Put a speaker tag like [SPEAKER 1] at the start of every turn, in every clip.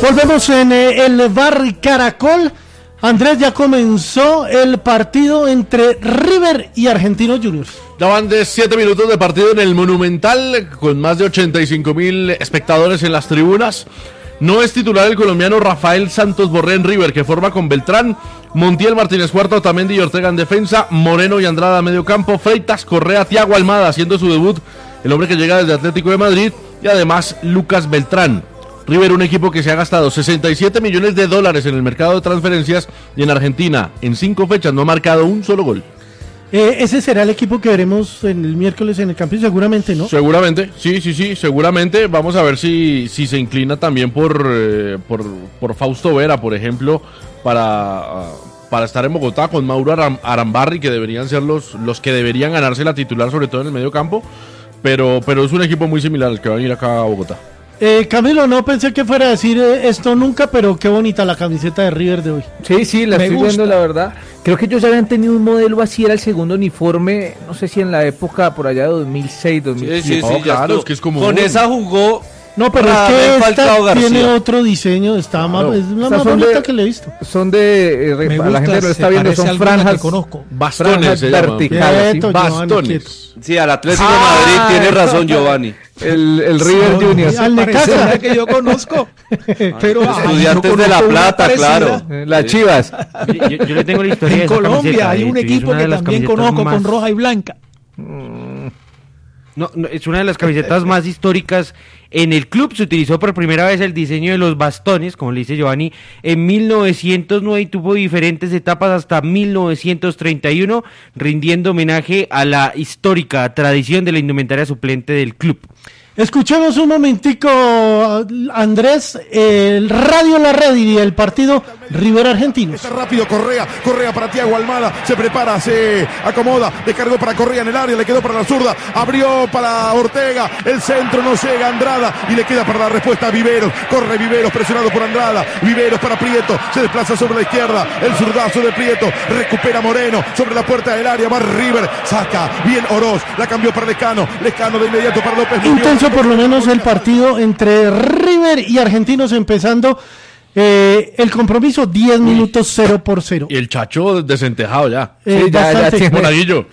[SPEAKER 1] Volvemos en el bar Caracol. Andrés, ya comenzó el partido entre River y Argentinos Juniors.
[SPEAKER 2] Ya van de 7 minutos de partido en el Monumental, con más de 85,000 espectadores en las tribunas. No es titular el colombiano Rafael Santos Borré en River, que forma con Beltrán, Montiel, Martínez Cuarta, Otamendi y Ortega en defensa, Moreno y Andrada a medio campo, Freitas, Correa, Thiago Almada haciendo su debut, el hombre que llega desde Atlético de Madrid, y además Lucas Beltrán. River, un equipo que se ha gastado $67 millones en el mercado de transferencias, y en Argentina, en 5 fechas, no ha marcado un solo gol.
[SPEAKER 1] Ese será el equipo que veremos el miércoles en el campo, seguramente, ¿no?
[SPEAKER 2] Seguramente, sí, seguramente. Vamos a ver si se inclina también por Fausto Vera, por ejemplo, para estar en Bogotá con Mauro Arambarri, que deberían ser los que deberían ganarse la titular, sobre todo en el medio campo, pero es un equipo muy similar al que va a venir acá a Bogotá.
[SPEAKER 1] Camilo, no pensé que fuera a decir esto nunca, pero qué bonita la camiseta de River de hoy.
[SPEAKER 3] Sí, la estoy viendo, la verdad. Creo que ellos ya habían tenido un modelo así, era el segundo uniforme, no sé si en la época por allá de 2006, 2007.
[SPEAKER 2] Sí, claro, es que es como
[SPEAKER 4] con esa jugó.
[SPEAKER 1] No, pero es que esta tiene otro diseño, está claro. Es la más bonita que le he visto.
[SPEAKER 3] Son de, la gente lo está viendo, son franjas,
[SPEAKER 2] bastones
[SPEAKER 3] verticales.
[SPEAKER 2] Bastones.
[SPEAKER 4] Sí, al Atlético de Madrid tiene razón Giovanni.
[SPEAKER 3] El River Juniors.
[SPEAKER 1] Al Necaxa
[SPEAKER 5] que yo conozco. Pero
[SPEAKER 4] Estudiantes de La Plata, claro.
[SPEAKER 3] Las Chivas.
[SPEAKER 6] Yo le tengo la historia
[SPEAKER 5] en Colombia hay un equipo que también conozco con roja y blanca.
[SPEAKER 6] No, es una de las camisetas más históricas en el club. Se utilizó por primera vez el diseño de los bastones, como le dice Giovanni, en 1909 y tuvo diferentes etapas hasta 1931, rindiendo homenaje a la histórica tradición de la indumentaria suplente del club.
[SPEAKER 1] Escuchemos un momentico, Andrés, el Radio La Red y el partido River Argentinos.
[SPEAKER 7] Está rápido Correa para Thiago Almada, se prepara, se acomoda, descargó para Correa en el área, le quedó para la zurda, abrió para Ortega, el centro no llega Andrada y le queda para la respuesta a Viveros, corre Viveros presionado por Andrada, Viveros para Prieto, se desplaza sobre la izquierda, el zurdazo de Prieto, recupera Moreno sobre la puerta del área, va River, saca bien Oroz, la cambió para Lescano de inmediato para López.
[SPEAKER 1] Intenso por lo menos el partido entre River y Argentinos, empezando el compromiso 10 minutos 0-0.
[SPEAKER 2] Y el Chacho desentejado ya.
[SPEAKER 3] Sí, ya tiene
[SPEAKER 2] Monaguillo.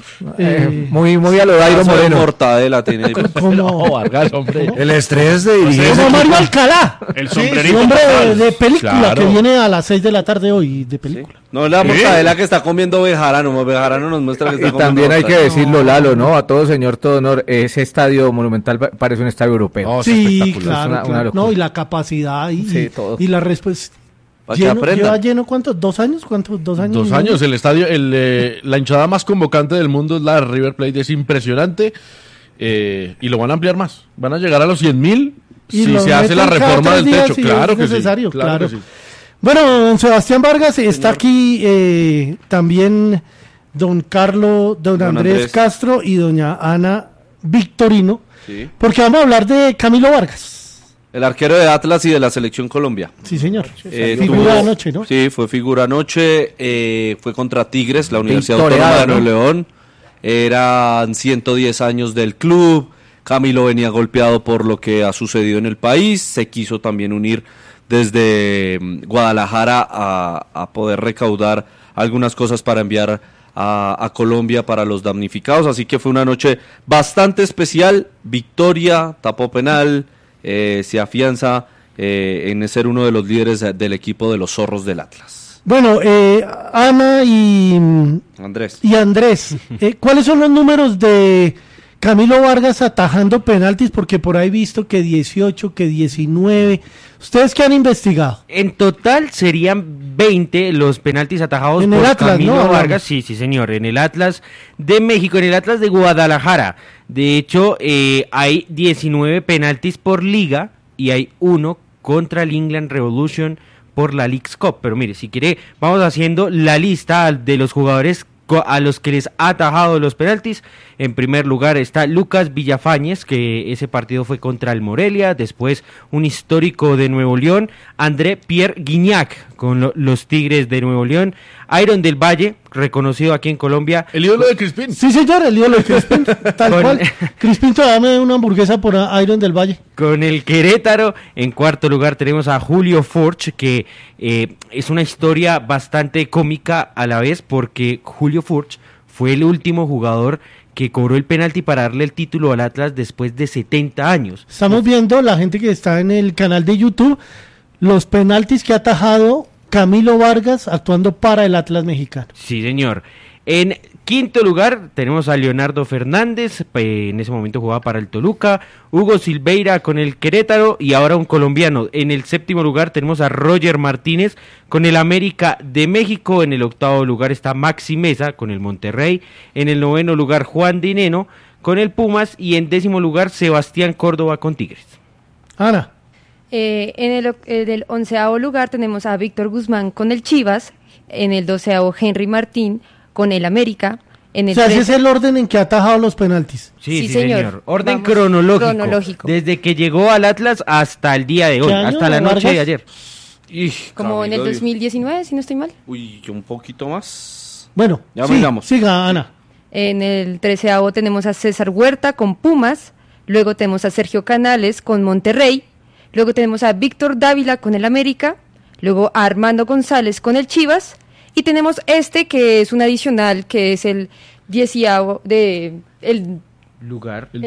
[SPEAKER 3] Muy a lo Dairo Moreno.
[SPEAKER 4] Mortadela tiene.
[SPEAKER 1] Como
[SPEAKER 2] Vargas, hombre.
[SPEAKER 5] El estrés de dirigir.
[SPEAKER 1] Como Mario Alcalá.
[SPEAKER 2] El sombrerito.
[SPEAKER 1] Hombre de película, claro. Que viene a las 6 de la tarde hoy, de película.
[SPEAKER 4] Sí. No, la Mortadela que está comiendo Bejarano nos muestra que está comiendo.
[SPEAKER 3] Y también hay que decirlo, Lalo, ¿no? A todo señor, todo honor, ese estadio Monumental parece un estadio europeo.
[SPEAKER 1] Sí, claro. No, y la capacidad y la respuesta. ¿Lleva lleno cuántos? ¿2 años? ¿Cuántos? 2 años.
[SPEAKER 2] 2 años. El estadio, la hinchada más convocante del mundo es la de River Plate. Es impresionante. Y lo van a ampliar más. Van a llegar a los 100,000 si se hace la reforma del techo. Claro que sí. Claro que sí.
[SPEAKER 1] Bueno, don Sebastián Vargas, está aquí también don Andrés Castro y doña Ana Victorino,
[SPEAKER 4] sí.
[SPEAKER 1] Porque vamos a hablar de Camilo Vargas.
[SPEAKER 4] El arquero de Atlas y de la Selección Colombia.
[SPEAKER 1] Sí, señor. Figura anoche, ¿no?
[SPEAKER 4] Sí, fue figura anoche, fue contra Tigres, la Universidad Autónoma de Nuevo León. Eran 110 años del club, Camilo venía golpeado por lo que ha sucedido en el país, se quiso también unir desde Guadalajara a poder recaudar algunas cosas para enviar a Colombia para los damnificados, así que fue una noche bastante especial, victoria, tapó penal, se afianza en ser uno de los líderes del equipo de los Zorros del Atlas.
[SPEAKER 1] Bueno, Ana y
[SPEAKER 4] Andrés,
[SPEAKER 1] ¿cuáles son los números de Camilo Vargas atajando penaltis? Porque por ahí he visto que 18, que 19. ¿Ustedes qué han investigado?
[SPEAKER 6] En total serían 20 los penaltis atajados
[SPEAKER 1] en
[SPEAKER 6] por
[SPEAKER 1] el Atlas,
[SPEAKER 6] Camilo
[SPEAKER 1] ¿no?
[SPEAKER 6] Vargas. Sí, señor, en el Atlas de México, en el Atlas de Guadalajara. De hecho, hay 19 penaltis por liga y hay 1 contra el England Revolution por la Leagues Cup. Pero mire, si quiere, vamos haciendo la lista de los jugadores a los que les ha atajado los penaltis. En primer lugar está Lucas Villafañez, que ese partido fue contra el Morelia. Después un histórico de Nuevo León, André Pierre Guignac, con los Tigres de Nuevo León. Iron del Valle, reconocido aquí en Colombia.
[SPEAKER 2] El ídolo de Crispín.
[SPEAKER 1] Sí, señor, el ídolo de Crispín, tal cual. Crispín, dame una hamburguesa por Iron del Valle.
[SPEAKER 6] Con el Querétaro, en cuarto lugar tenemos a Julio Furch, que es una historia bastante cómica a la vez, porque Julio Furch fue el último jugador que cobró el penalti para darle el título al Atlas después de 70 años.
[SPEAKER 1] Estamos viendo, la gente que está en el canal de YouTube, los penaltis que ha atajado Camilo Vargas actuando para el Atlas mexicano.
[SPEAKER 6] Sí, señor. En quinto lugar tenemos a Leonardo Fernández, en ese momento jugaba para el Toluca, Hugo Silveira con el Querétaro y ahora un colombiano. En el séptimo lugar tenemos a Roger Martínez con el América de México, en el octavo lugar está Maxi Mesa con el Monterrey, en el noveno lugar Juan Dineno con el Pumas y en décimo lugar Sebastián Córdoba con Tigres.
[SPEAKER 1] Ana.
[SPEAKER 8] En el onceavo lugar tenemos a Víctor Guzmán con el Chivas, en el doceavo Henry Martín con el América. En el
[SPEAKER 1] ese es el orden en que ha atajado los penaltis.
[SPEAKER 6] Sí, señor. Orden cronológico. Desde que llegó al Atlas hasta el día de hoy, hasta la noche de ayer.
[SPEAKER 8] Como en el 2019, si no estoy mal.
[SPEAKER 4] Uy, un poquito más.
[SPEAKER 1] Bueno,
[SPEAKER 4] ya miramos.
[SPEAKER 1] Siga, Ana.
[SPEAKER 8] En el 13avo tenemos a César Huerta con Pumas, luego tenemos a Sergio Canales con Monterrey, luego tenemos a Víctor Dávila con el América, luego a Armando González con el Chivas, y tenemos que es un adicional, que es el 10avo de el
[SPEAKER 6] lugar.
[SPEAKER 8] El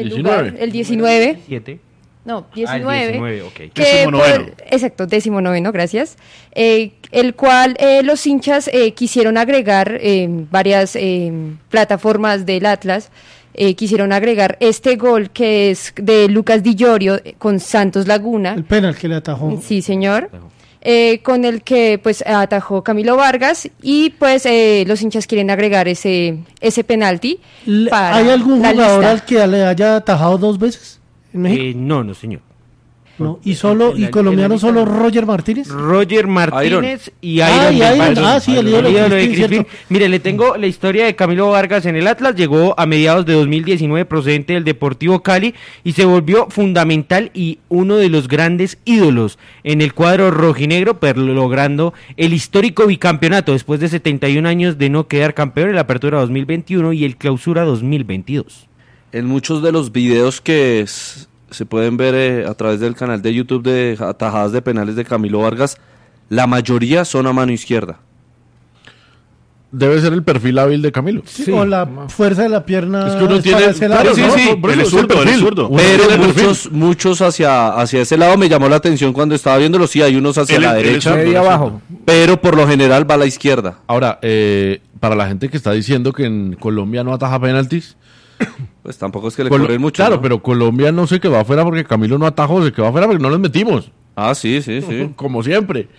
[SPEAKER 8] 19.
[SPEAKER 6] 7.
[SPEAKER 8] No, 19.
[SPEAKER 6] 19, ok.
[SPEAKER 8] Exacto, 19, gracias. El cual los hinchas quisieron agregar varias plataformas del Atlas. Quisieron agregar este gol que es de Lucas Di Llorio con Santos Laguna.
[SPEAKER 1] El penal que le atajó.
[SPEAKER 8] Sí, señor. Con el que pues atajó Camilo Vargas y pues los hinchas quieren agregar ese penalti.
[SPEAKER 1] ¿Hay algún jugador al que le haya atajado 2 veces en México?
[SPEAKER 6] No, señor.
[SPEAKER 1] No, y colombiano solo Roger Martínez.
[SPEAKER 6] Roger Martínez y
[SPEAKER 1] Iron. Sí, el ídolo
[SPEAKER 6] de Crispín. Mire, le tengo la historia de Camilo Vargas en el Atlas. Llegó a mediados de 2019 procedente del Deportivo Cali y se volvió fundamental y uno de los grandes ídolos en el cuadro rojinegro, logrando el histórico bicampeonato después de 71 años de no quedar campeón en la Apertura 2021 y el Clausura 2022.
[SPEAKER 4] En muchos de los videos que se pueden ver a través del canal de YouTube de atajadas de penales de Camilo Vargas, la mayoría son a mano izquierda.
[SPEAKER 2] Debe ser el perfil hábil de Camilo.
[SPEAKER 1] Sí, o la fuerza de la pierna.
[SPEAKER 2] Es que uno tiene...
[SPEAKER 1] Claro,
[SPEAKER 4] sí,
[SPEAKER 2] el zurdo.
[SPEAKER 4] Pero muchos hacia ese lado. Me llamó la atención cuando estaba viéndolo. Sí, hay unos hacia la derecha.
[SPEAKER 3] Medio abajo.
[SPEAKER 4] Pero por lo general va a la izquierda.
[SPEAKER 2] Ahora, para la gente que está diciendo que en Colombia no ataja penaltis...
[SPEAKER 4] Pues tampoco es que le cobren mucho.
[SPEAKER 2] Claro,
[SPEAKER 4] ¿no?
[SPEAKER 2] Pero Colombia no se quedó afuera porque Camilo no atajó, se quedó afuera porque no los metimos.
[SPEAKER 4] Ah, sí.
[SPEAKER 2] Como siempre.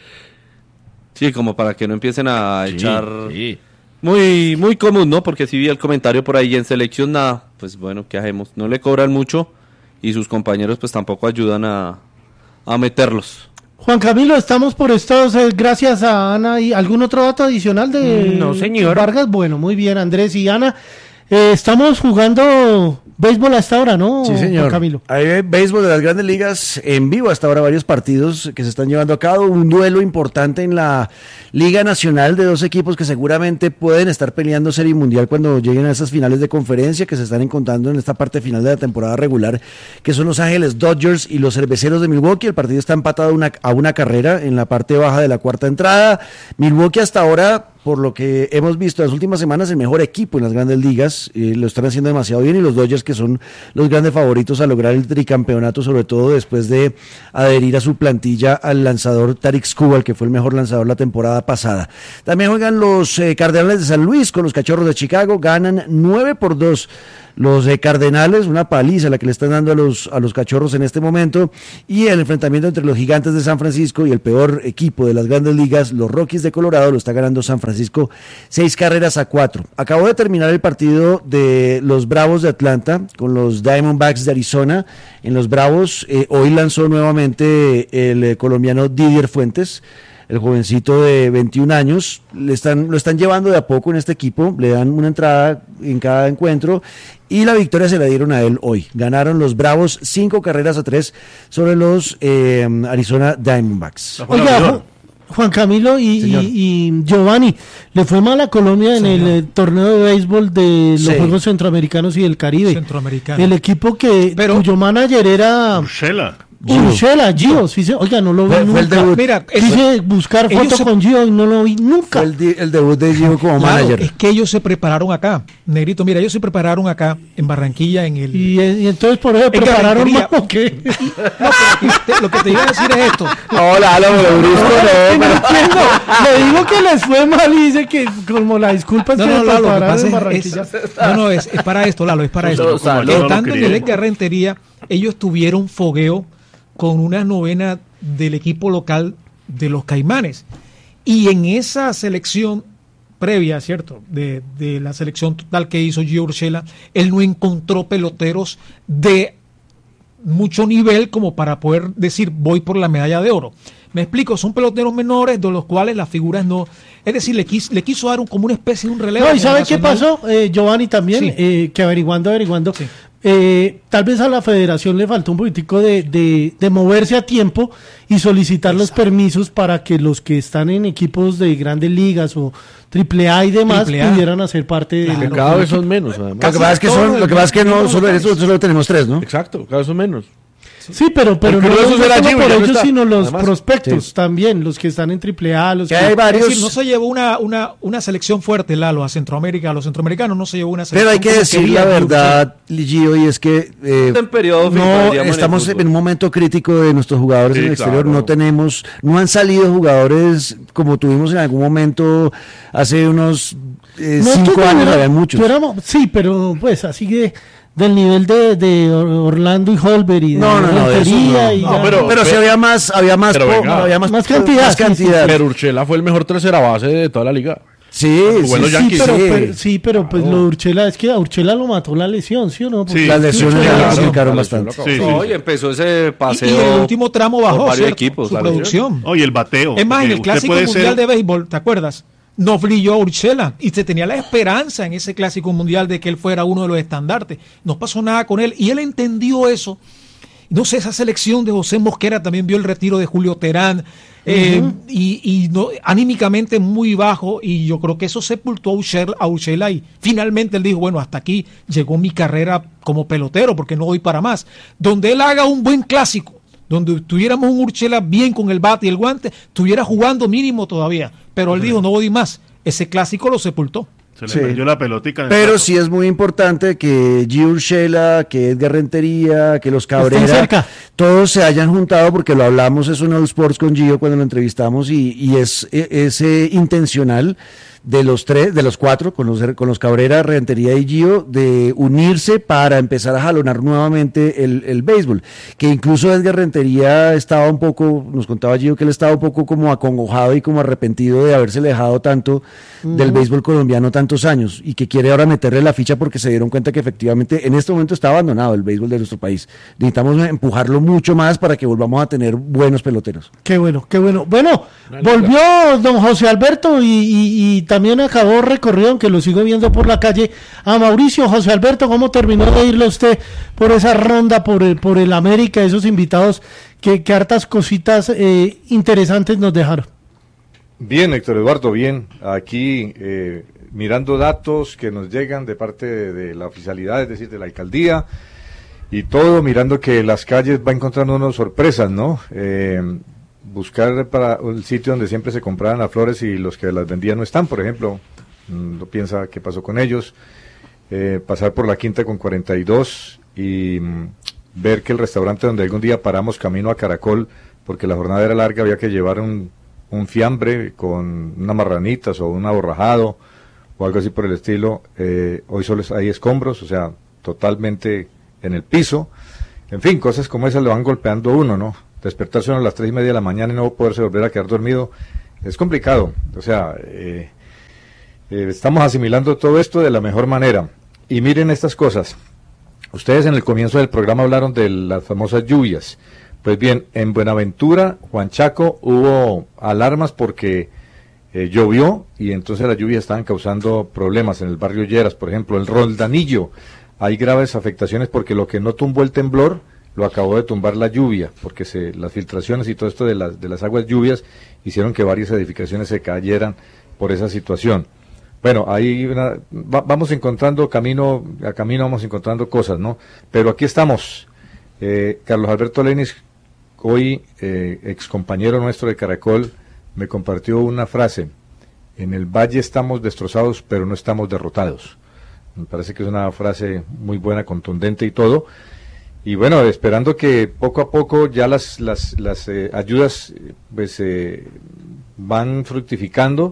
[SPEAKER 4] Sí, como para que no empiecen a echar...
[SPEAKER 2] Sí.
[SPEAKER 4] Muy, muy común, ¿no? Porque si vi el comentario por ahí en selección, nada, pues bueno, ¿qué hacemos? No le cobran mucho y sus compañeros pues tampoco ayudan a meterlos.
[SPEAKER 1] Juan Camilo, estamos por estos, gracias a Ana. ¿Y algún otro dato adicional de
[SPEAKER 6] no, señor.
[SPEAKER 1] Vargas? Bueno, muy bien, Andrés y Ana. Estamos jugando béisbol hasta ahora, ¿no?
[SPEAKER 9] Sí, señor.
[SPEAKER 1] Juan Camilo.
[SPEAKER 9] Hay béisbol de las grandes ligas en vivo hasta ahora, varios partidos que se están llevando a cabo. Un duelo importante en la Liga Nacional de 2 equipos que seguramente pueden estar peleando Serie Mundial cuando lleguen a esas finales de conferencia que se están encontrando en esta parte final de la temporada regular, que son Los Ángeles Dodgers y los Cerveceros de Milwaukee. El partido está empatado a una carrera en la parte baja de la cuarta entrada. Milwaukee hasta ahora, por lo que hemos visto en las últimas semanas, el mejor equipo en las grandes ligas, lo están haciendo demasiado bien, y los Dodgers, que son los grandes favoritos a lograr el tricampeonato, sobre todo después de adherir a su plantilla al lanzador Tarik Skubal, que fue el mejor lanzador la temporada pasada. También juegan los Cardenales de San Luis con los Cachorros de Chicago, ganan 9-2 los Cardenales, una paliza la que le están dando a los Cachorros en este momento, y el enfrentamiento entre los Gigantes de San Francisco y el peor equipo de las grandes ligas, los Rockies de Colorado, lo está ganando San Francisco 6-4. Acabó de terminar el partido de los Bravos de Atlanta con los Diamondbacks de Arizona. En los Bravos hoy lanzó nuevamente el colombiano Didier Fuentes, el jovencito de 21 años. Lo están llevando de a poco en este equipo, le dan una entrada en cada encuentro, y la victoria se la dieron a él hoy. Ganaron los Bravos 5-3 sobre los Arizona Diamondbacks.
[SPEAKER 1] Oiga, Juan Camilo y Giovanni, le fue mal a Colombia en el torneo de béisbol de los Juegos Centroamericanos y del Caribe. El equipo cuyo manager era Urshela, Gio, sí, oiga, no lo vi nunca. Mira, quise buscar fotos con Gio y no lo vi nunca.
[SPEAKER 9] El debut de Gio como manager.
[SPEAKER 5] Es que ellos se prepararon acá, Negrito, mira, ellos se prepararon acá en Barranquilla en el...
[SPEAKER 1] Y entonces por eso prepararon más, ¿o qué?
[SPEAKER 5] No, lo que te iba a decir es esto.
[SPEAKER 9] Hola,
[SPEAKER 1] le digo que les fue mal y dice que como la disculpa es que prepararon en Barranquilla.
[SPEAKER 5] Es para esto, Lalo, es para esto. Estando en el Edgar Rentería, ellos tuvieron fogueo con una novena del equipo local de los Caimanes. Y en esa selección previa, ¿cierto?, de la selección total que hizo Gio Urshela, él no encontró peloteros de mucho nivel como para poder decir, voy por la medalla de oro. Me explico, son peloteros menores de los cuales las figuras no... Es decir, le quiso dar como una especie de un relevo.
[SPEAKER 1] No, ¿y sabe qué pasó, Giovanni, también? Sí. Que averiguando. Sí. Tal vez a la federación le faltó un poquitico de moverse a tiempo y solicitar los permisos para que los que están en equipos de grandes ligas o AAA y demás pudieran hacer parte de...
[SPEAKER 2] Cada vez son menos, además.
[SPEAKER 9] Lo que pasa es que no solo tenemos 3, ¿no?
[SPEAKER 2] Exacto, cada vez son menos.
[SPEAKER 1] Sí, pero no por ellos, sino los prospectos también, los que están en AAA, los que
[SPEAKER 5] hay varios. Es decir, no se llevó una selección fuerte, Lalo, a Centroamérica, a los centroamericanos no se llevó una selección.
[SPEAKER 9] Pero hay que decir la verdad, Gio, y es que estamos en un momento crítico de nuestros jugadores en el exterior, no han salido jugadores como tuvimos en algún momento hace unos 5 años, había muchos.
[SPEAKER 1] Sí, pero pues así que... del nivel de Orlando y Holber y
[SPEAKER 9] pero sí había más cantidad.
[SPEAKER 2] Pero Urshela fue el mejor tercera base de toda la liga.
[SPEAKER 1] Pero pues lo de Urshela, es que a Urshela lo mató la lesión, ¿sí o no?
[SPEAKER 9] Porque las lesiones le complicaron bastante.
[SPEAKER 4] Y empezó ese paseo.
[SPEAKER 5] Y en el último tramo bajó su producción.
[SPEAKER 10] Y el bateo.
[SPEAKER 5] Es más, en el Clásico Mundial de Béisbol, ¿te acuerdas? No brilló Urshela y se tenía la esperanza en ese Clásico Mundial de que él fuera uno de los estandartes. No pasó nada con él y él entendió eso. No sé, esa selección de José Mosquera también vio el retiro de Julio Terán y anímicamente muy bajo, y yo creo que eso sepultó a Urshela y finalmente él dijo, bueno, hasta aquí llegó mi carrera como pelotero porque no voy para más. Donde él haga un buen clásico, donde tuviéramos un Urshela bien con el bate y el guante, estuviera jugando mínimo todavía, pero él dijo, no voy más, ese clásico lo sepultó.
[SPEAKER 10] Se le perdió la pelotica.
[SPEAKER 9] Pero sí es muy importante que Gio Urshela, que Edgar Rentería, que los Cabrera, todos se hayan juntado, porque lo hablamos eso en All Sports con Gio cuando lo entrevistamos, y es intencional de los 4, con los Cabrera, Rentería y Gio, de unirse para empezar a jalonar nuevamente el béisbol, que incluso Edgar Rentería estaba un poco, nos contaba Gio que él estaba un poco como acongojado y como arrepentido de haberse alejado tanto del béisbol colombiano tantos años, y que quiere ahora meterle la ficha porque se dieron cuenta que efectivamente en este momento está abandonado el béisbol de nuestro país. Necesitamos empujarlo mucho más para que volvamos a tener buenos peloteros.
[SPEAKER 1] Qué bueno. Bueno, volvió don José Alberto y también acabó recorrido, aunque lo sigo viendo por la calle, a Mauricio. José Alberto, ¿cómo terminó de irle usted por esa ronda, por el América, esos invitados que hartas cositas interesantes nos dejaron?
[SPEAKER 11] Bien, Héctor Eduardo, bien. Aquí mirando datos que nos llegan de parte de la oficialidad, es decir, de la alcaldía, y todo, mirando que las calles va encontrando unas sorpresas, ¿no? Buscar para el sitio donde siempre se compraban las flores y los que las vendían no están, por ejemplo, no piensa qué pasó con ellos. Pasar por la Quinta con 42 y ver que el restaurante donde algún día paramos camino a Caracol, porque la jornada era larga, había que llevar un fiambre con unas marranitas o un aborrajado o algo así por el estilo. Hoy solo hay escombros, o sea, totalmente en el piso. En fin, cosas como esas le van golpeando a uno, ¿no? Despertarse a las 3:30 de la mañana y no poderse volver a quedar dormido es complicado. O sea, estamos asimilando todo esto de la mejor manera. Y miren estas cosas. Ustedes en el comienzo del programa hablaron de las famosas lluvias. Pues bien, en Buenaventura, Juan Chaco, hubo alarmas porque llovió y entonces las lluvias estaban causando problemas en el barrio Lleras, por ejemplo, el Roldanillo. Hay graves afectaciones porque lo que no tumbó el temblor lo acabó de tumbar la lluvia, porque las filtraciones y todo esto de las aguas lluvias hicieron que varias edificaciones se cayeran por esa situación. Bueno, ahí vamos encontrando camino vamos encontrando cosas, ¿no? Pero aquí estamos. Carlos Alberto Lenis, hoy ex compañero nuestro de Caracol, me compartió una frase: en el Valle estamos destrozados, pero no estamos derrotados. Me parece que es una frase muy buena, contundente y todo. Y bueno, esperando que poco a poco ya las ayudas pues van fructificando.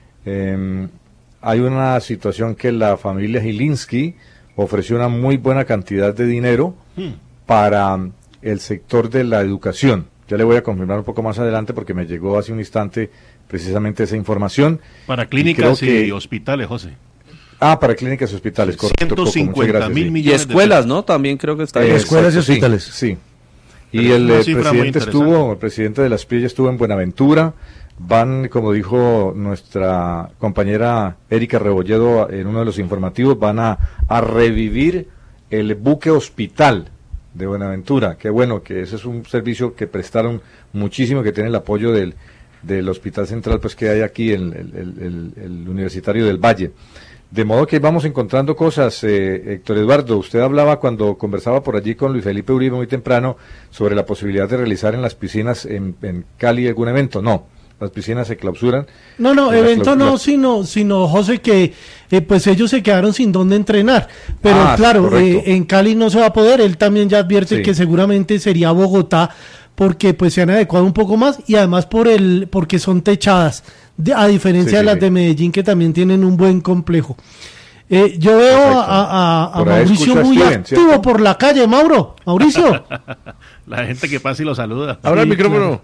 [SPEAKER 11] Hay una situación que la familia Gilinski ofreció una muy buena cantidad de dinero para el sector de la educación. Ya le voy a confirmar un poco más adelante porque me llegó hace un instante precisamente esa información.
[SPEAKER 10] Para clínicas y hospitales, José.
[SPEAKER 11] Para clínicas y hospitales, correcto.
[SPEAKER 10] 150.000 millones.
[SPEAKER 4] Y escuelas, ¿no? También creo que está.
[SPEAKER 9] Escuelas y hospitales.
[SPEAKER 11] Sí. Y el presidente de la SPIE estuvo en Buenaventura. Van, como dijo nuestra compañera Erika Rebolledo en uno de los informativos, van a revivir el buque hospital de Buenaventura. Qué bueno, que ese es un servicio que prestaron muchísimo, que tiene el apoyo del Hospital Central pues que hay aquí, el Universitario del Valle. De modo que vamos encontrando cosas. Héctor Eduardo, usted hablaba cuando conversaba por allí con Luis Felipe Uribe muy temprano sobre la posibilidad de realizar en las piscinas en Cali algún evento. No, las piscinas se clausuran.
[SPEAKER 1] No, evento no, sino José, que pues ellos se quedaron sin dónde entrenar. Pero claro, en Cali no se va a poder. Él también ya advierte que seguramente sería Bogotá, porque pues se han adecuado un poco más y además porque son techadas, a diferencia de las de Medellín, que también tienen un buen complejo. Yo veo a Mauricio muy activo, ¿cierto?, por la calle. Mauricio.
[SPEAKER 10] La gente que pasa y lo saluda.
[SPEAKER 2] Ahora el micrófono.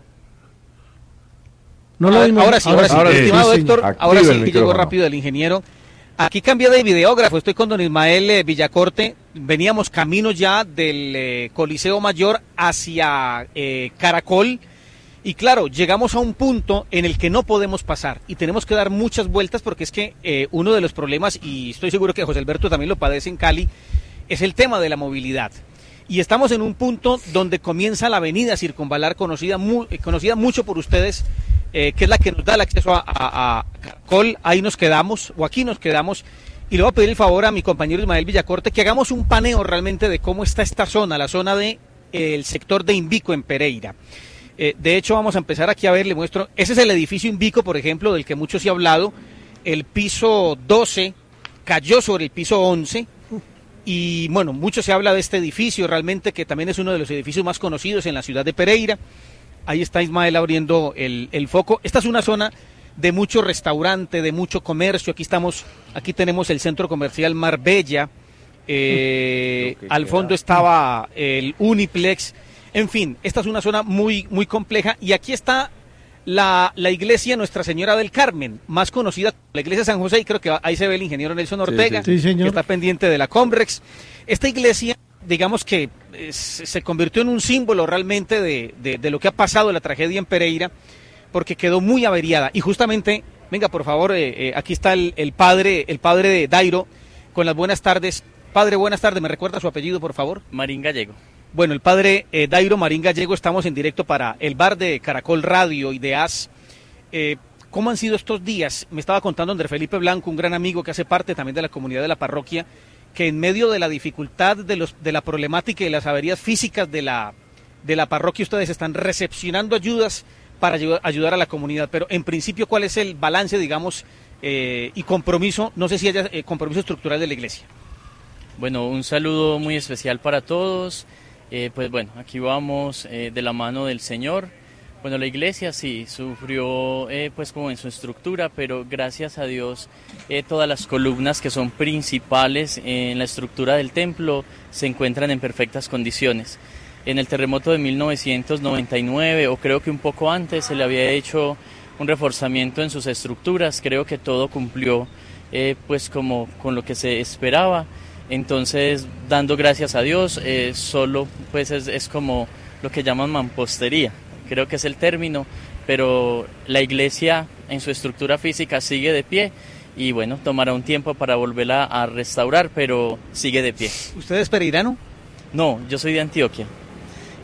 [SPEAKER 12] No lo ahora sí. Estimado Héctor, ahora sí que llegó rápido el ingeniero. Aquí cambié de videógrafo, estoy con don Ismael Villacorte. Veníamos camino ya del Coliseo Mayor hacia Caracol. Y claro, llegamos a un punto en el que no podemos pasar y tenemos que dar muchas vueltas porque es que uno de los problemas, y estoy seguro que José Alberto también lo padece en Cali, es el tema de la movilidad. Y estamos en un punto donde comienza la avenida Circunvalar, conocida mucho por ustedes, que es la que nos da el acceso a Caracol. Ahí nos quedamos, o aquí nos quedamos, y le voy a pedir el favor a mi compañero Ismael Villacorte que hagamos un paneo realmente de cómo está esta zona, la zona de el sector de Invico en Pereira. De hecho, vamos a empezar aquí a ver, le muestro, ese es el edificio Invico, por ejemplo, del que mucho se ha hablado. El piso 12 cayó sobre el piso 11, y bueno, mucho se habla de este edificio, realmente que también es uno de los edificios más conocidos en la ciudad de Pereira. Ahí está Ismael abriendo el foco. Esta es una zona de mucho restaurante, de mucho comercio. Aquí tenemos el centro comercial Marbella, al fondo estaba el Uniplex. En fin, esta es una zona muy, muy compleja, y aquí está la iglesia Nuestra Señora del Carmen, más conocida como la iglesia San José, y creo que ahí se ve el ingeniero Nelson Ortega,
[SPEAKER 1] sí, señor,
[SPEAKER 12] que está pendiente de la Comrex. Esta iglesia, digamos que se convirtió en un símbolo realmente de lo que ha pasado, la tragedia en Pereira, porque quedó muy averiada. Y justamente, venga por favor, aquí está el padre de Dairo, con las buenas tardes. Padre, buenas tardes, ¿me recuerda su apellido, por favor?
[SPEAKER 13] Marín Gallego.
[SPEAKER 12] Bueno, el padre Dairo Marín Gallego, estamos en directo para el bar de Caracol Radio y de AS. ¿Cómo han sido estos días? Me estaba contando Andrés Felipe Blanco, un gran amigo que hace parte también de la comunidad de la parroquia, que en medio de la dificultad de la problemática y las averías físicas de la parroquia, ustedes están recepcionando ayudas para ayudar a la comunidad. Pero en principio, ¿cuál es el balance, digamos, y compromiso? No sé si haya compromiso estructural de la iglesia.
[SPEAKER 13] Bueno, un saludo muy especial para todos. Pues bueno, aquí vamos de la mano del Señor. Bueno, la iglesia sí sufrió pues como en su estructura, pero gracias a Dios todas las columnas que son principales en la estructura del templo se encuentran en perfectas condiciones. En el terremoto de 1999, o creo que un poco antes, se le había hecho un reforzamiento en sus estructuras. Creo que todo cumplió pues como con lo que se esperaba. Entonces, dando gracias a Dios, solo pues es como lo que llaman mampostería, creo que es el término, pero la iglesia en su estructura física sigue de pie y bueno, tomará un tiempo para volverla a restaurar, pero sigue de pie.
[SPEAKER 12] ¿Usted es pereirano?
[SPEAKER 13] No, yo soy de Antioquia.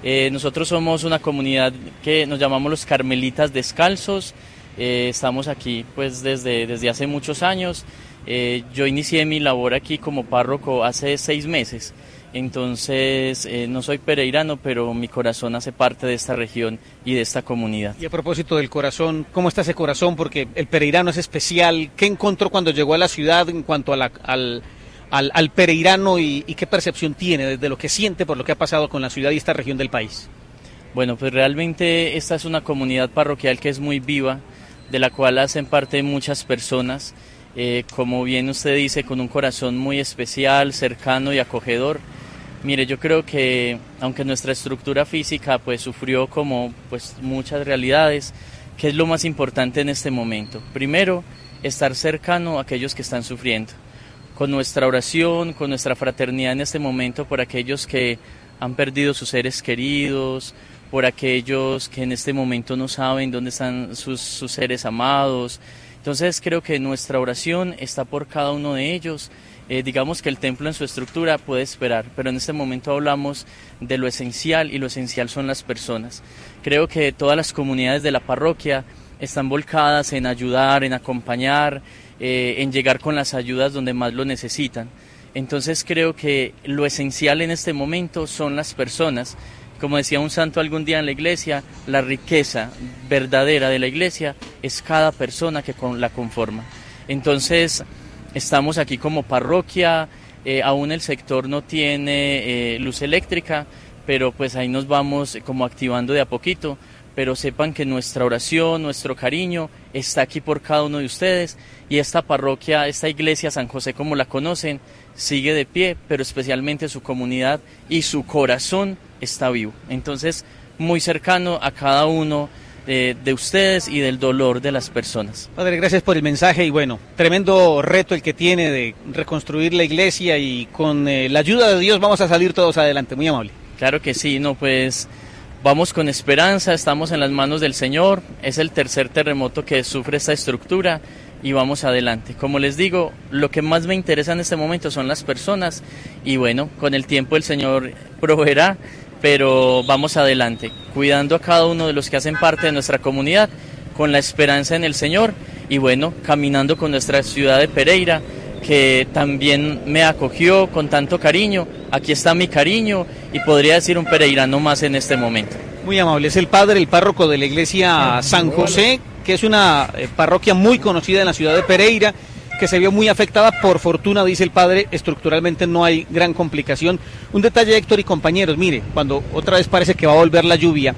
[SPEAKER 13] Nosotros somos una comunidad que nos llamamos los Carmelitas Descalzos. Estamos aquí pues desde hace muchos años. Yo inicié mi labor aquí como párroco hace 6 meses. Entonces, no soy pereirano, pero mi corazón hace parte de esta región y de esta comunidad.
[SPEAKER 12] Y a propósito del corazón, ¿cómo está ese corazón? Porque el pereirano es especial. ¿Qué encontró cuando llegó a la ciudad en cuanto a al pereirano y qué percepción tiene desde lo que siente por lo que ha pasado con la ciudad y esta región del país?
[SPEAKER 13] Bueno, pues realmente esta es una comunidad parroquial que es muy viva, de la cual hacen parte muchas personas, como bien usted dice, con un corazón muy especial, cercano y acogedor. Mire, yo creo que aunque nuestra estructura física pues sufrió como pues muchas realidades, ¿qué es lo más importante en este momento? Primero, estar cercano a aquellos que están sufriendo, con nuestra oración, con nuestra fraternidad en este momento por aquellos que han perdido sus seres queridos, por aquellos que en este momento no saben dónde están sus seres amados. Entonces creo que nuestra oración está por cada uno de ellos. Digamos que el templo en su estructura puede esperar, pero en este momento hablamos de lo esencial y lo esencial son las personas. Creo que todas las comunidades de la parroquia están volcadas en ayudar, en acompañar, en llegar con las ayudas donde más lo necesitan. Entonces creo que lo esencial en este momento son las personas. Como decía un santo algún día en la iglesia, la riqueza verdadera de la iglesia es cada persona que la conforma. Entonces, estamos aquí como parroquia, aún el sector no tiene luz eléctrica, pero pues ahí nos vamos como activando de a poquito, pero sepan que nuestra oración, nuestro cariño está aquí por cada uno de ustedes y esta parroquia, esta iglesia San José como la conocen, sigue de pie, pero especialmente su comunidad y su corazón está vivo. Entonces, muy cercano a cada uno de ustedes y del dolor de las personas.
[SPEAKER 12] Padre, gracias por el mensaje y bueno, tremendo reto el que tiene de reconstruir la iglesia y con la ayuda de Dios vamos a salir todos adelante, muy amable.
[SPEAKER 13] Claro que sí, no, pues vamos con esperanza, estamos en las manos del Señor, es el tercer terremoto que sufre esta estructura y vamos adelante. Como les digo, lo que más me interesa en este momento son las personas y bueno, con el tiempo el Señor proveerá, pero vamos adelante, cuidando a cada uno de los que hacen parte de nuestra comunidad, con la esperanza en el Señor y bueno, caminando con nuestra ciudad de Pereira, que también me acogió con tanto cariño. Aquí está mi cariño y podría decir un pereirano más en este momento.
[SPEAKER 12] Muy amable, es el padre, el párroco de la iglesia San José, que es una parroquia muy conocida en la ciudad de Pereira, que se vio muy afectada, por fortuna, dice el padre, estructuralmente no hay gran complicación. Un detalle, Héctor y compañeros, mire, cuando otra vez parece que va a volver la lluvia,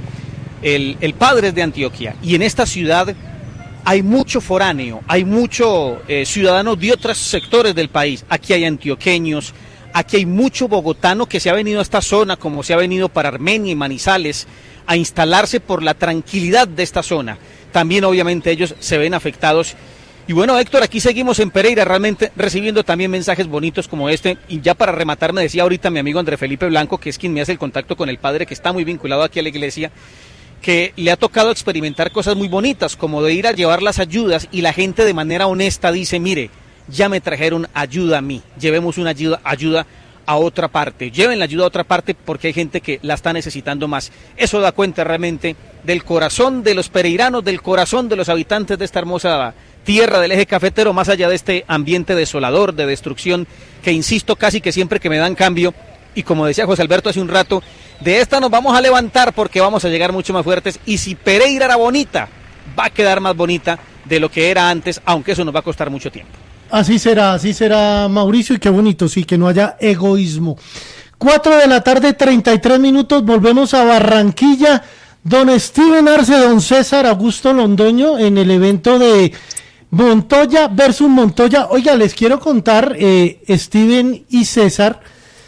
[SPEAKER 12] el padre es de Antioquia, y en esta ciudad hay mucho foráneo, hay mucho ciudadanos de otros sectores del país. Aquí hay antioqueños, aquí hay mucho bogotano que se ha venido a esta zona, como se ha venido para Armenia y Manizales, a instalarse por la tranquilidad de esta zona. También obviamente ellos se ven afectados. Y bueno, Héctor, aquí seguimos en Pereira realmente recibiendo también mensajes bonitos como este. Y ya para rematar, me decía ahorita mi amigo André Felipe Blanco, que es quien me hace el contacto con el padre, que está muy vinculado aquí a la iglesia, que le ha tocado experimentar cosas muy bonitas, como de ir a llevar las ayudas y la gente de manera honesta dice, mire, ya me trajeron ayuda a mí, llevemos una ayuda a otra parte, lleven la ayuda a otra parte porque hay gente que la está necesitando más. Eso da cuenta realmente del corazón de los pereiranos, del corazón de los habitantes de esta hermosa tierra del eje cafetero, más allá de este ambiente desolador, de destrucción, que insisto casi que siempre que me dan cambio, y como decía José Alberto hace un rato, de esta nos vamos a levantar porque vamos a llegar mucho más fuertes, y si Pereira era bonita, va a quedar más bonita de lo que era antes, aunque eso nos va a costar mucho tiempo.
[SPEAKER 1] Así será, Mauricio, y qué bonito, sí, que no haya egoísmo. 4 de la tarde, 33 minutos, volvemos a Barranquilla. Don Steven Arce, don César Augusto Londoño, en el evento de Montoya versus Montoya. Oiga, les quiero contar, Steven y César,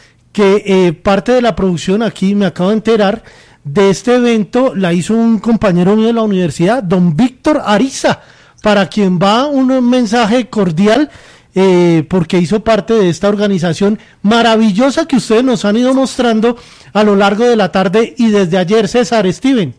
[SPEAKER 1] que parte de la producción, aquí me acabo de enterar, de este evento la hizo un compañero mío de la universidad, don Víctor Ariza, para quien va un mensaje cordial, porque hizo parte de esta organización maravillosa que ustedes nos han ido mostrando a lo largo de la tarde y desde ayer. César, Steven.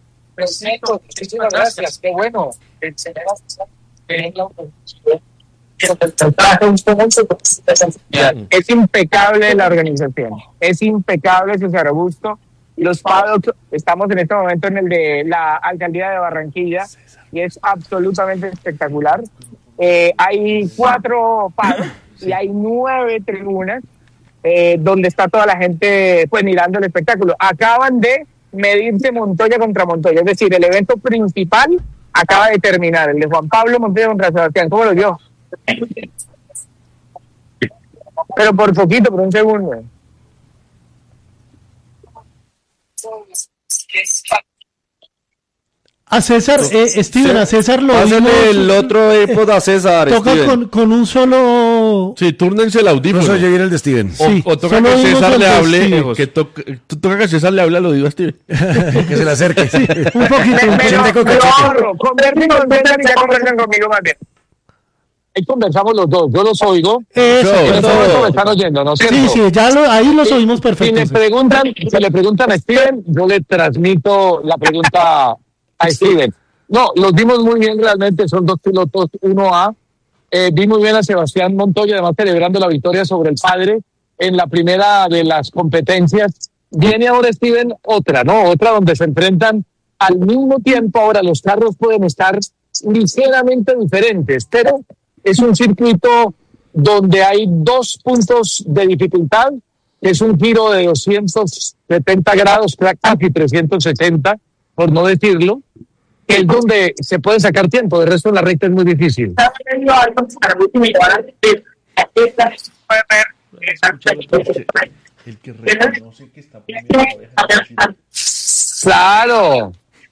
[SPEAKER 14] Perfecto, muchísimas gracias, qué bueno. Es impecable la organización, es impecable César Augusto. Los paddocks, estamos en este momento en el de la alcaldía de Barranquilla y es absolutamente espectacular. Hay 4 paddocks y hay 9 tribunas donde está toda la gente pues mirando el espectáculo. Acaban de medirse Montoya contra Montoya, es decir, el evento principal acaba de terminar, el de Juan Pablo Montoya contra Sebastián. ¿Cómo lo vio? Pero por poquito, por un segundo.
[SPEAKER 1] A César, Steven, a César lo
[SPEAKER 4] vimos. el otro iPod a César.
[SPEAKER 1] Toca con un solo.
[SPEAKER 2] Sí, túrnense el audífono.
[SPEAKER 9] No se oye bien el de Steven.
[SPEAKER 2] O toca que César le hable. Toca que César le hable al oído a Steven.
[SPEAKER 9] Que se le acerque. Sí,
[SPEAKER 1] un poquito.
[SPEAKER 14] Me lo ahorro. Conversen con César y ya conversan conmigo más bien. Ahí conversamos los dos, yo los oigo. Eso me están oyendo, ¿no es cierto?
[SPEAKER 1] Sí, ya ahí los oímos perfecto.
[SPEAKER 14] Si le preguntan a Steven, yo le transmito la pregunta a Steven. No, los vimos muy bien realmente, son 2 pilotos 1A. Vi muy bien a Sebastián Montoya, además celebrando la victoria sobre el padre en la primera de las competencias. Viene ahora Steven otra donde se enfrentan al mismo tiempo. Ahora los carros pueden estar ligeramente diferentes, pero es un circuito donde hay 2 puntos de dificultad. Es un giro de 270 grados, casi 360, por no decirlo, que es donde se puede sacar tiempo. De resto, en la recta es muy difícil.
[SPEAKER 2] El que reconoce que está
[SPEAKER 14] ¡Claro!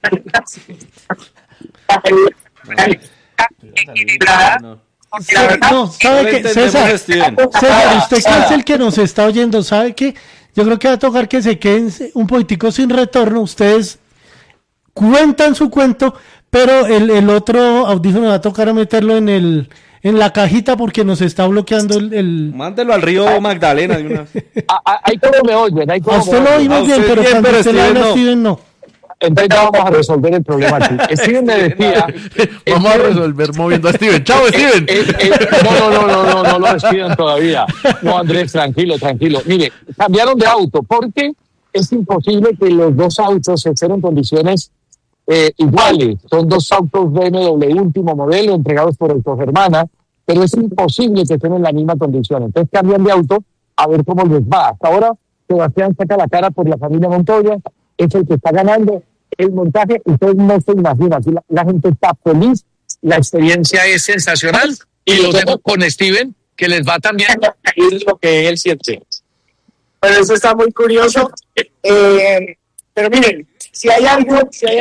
[SPEAKER 1] No, ¿sabe qué? César, usted que es el que nos está oyendo, ¿sabe qué? Yo creo que va a tocar que se queden un poquitico sin retorno. Ustedes cuentan su cuento, pero el otro audífono va a tocar a meterlo en la cajita porque nos está bloqueando el...
[SPEAKER 4] Mándelo al río Magdalena de una...
[SPEAKER 14] Ahí todo me oyen, ahí todo.
[SPEAKER 1] A usted lo oímos bien, pero cuando usted le habla a Steven no.
[SPEAKER 14] Entonces ya vamos a resolver el problema aquí. Steven me decía...
[SPEAKER 2] Vamos a resolver moviendo a Steven. ¡Chao, Steven!
[SPEAKER 14] No lo despidan todavía. No, Andrés, tranquilo. Mire, cambiaron de auto porque es imposible que los 2 autos estén en condiciones iguales. Son 2 autos BMW último modelo entregados por Autogermana, pero es imposible que estén en la misma condición. Entonces cambian de auto a ver cómo les va. Hasta ahora Sebastián saca la cara por la familia Montoya, es el que está ganando el montaje. Ustedes no se imaginan, aquí la gente está feliz, la experiencia es sensacional y lo dejo con Steven, que les va también a ir lo que él siente.
[SPEAKER 15] Pero eso está muy curioso. Pero miren, si hay algo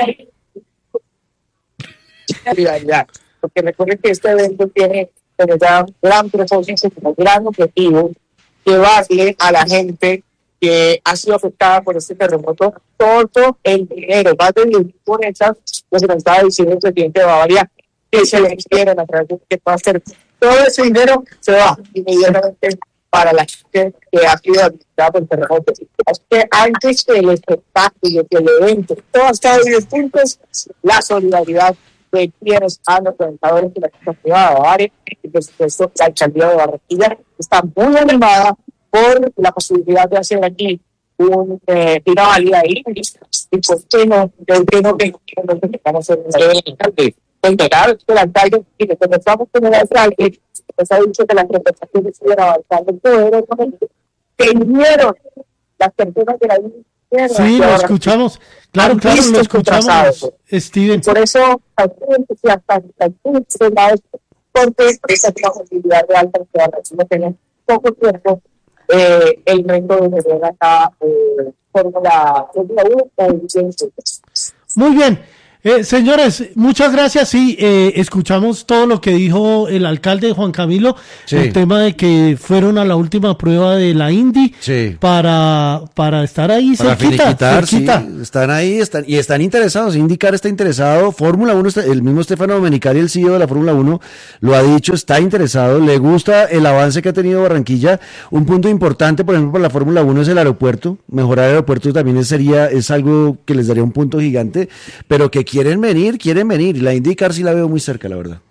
[SPEAKER 15] porque recuerden que este evento tiene un gran propósito, un gran objetivo, llevarle a la gente que ha sido afectada por este terremoto todo el dinero, más de 10.000 boletas, lo que nos estaba diciendo el presidente de Bavaria, que se le quieren a través de que va a hacer. Todo ese dinero se va inmediatamente para la gente que ha sido afectada por el terremoto. Así que antes que el espectáculo, que el evento, todo hasta 10 puntos, la solidaridad de quienes han representado en la comunidad de Bavaria y por supuesto la alcaldía de Barranquilla está muy animada por la posibilidad de hacer aquí una válida ahí. Y pues que no vamos a hacer el alcalde. Claro, el alcalde, y que comenzamos con el alcalde, nos ha dicho que las representaciones siguen avanzando en poder económico, que vinieron las personas de la vida.
[SPEAKER 1] Sí, lo escuchamos. Claro, lo escuchamos, Steven.
[SPEAKER 15] Por eso, porque esa posibilidad de alta no tenemos poco tiempo. El reto de ver acá Fórmula 1 o
[SPEAKER 1] Muy bien. Señores, muchas gracias. Sí, escuchamos todo lo que dijo el alcalde Juan Camilo, sí. El tema de que fueron a la última prueba de la Indy, sí. para estar ahí
[SPEAKER 9] para cerquita. Sí, están ahí, están interesados. IndyCar está interesado, Fórmula 1, el mismo Stefano Domenicali, el CEO de la Fórmula 1, lo ha dicho, está interesado, le gusta el avance que ha tenido Barranquilla. Un punto importante, por ejemplo, para la Fórmula 1 es el aeropuerto. Mejorar el aeropuerto también es algo que les daría un punto gigante, pero que quieren venir, y la IndyCar sí la veo muy cerca, la verdad.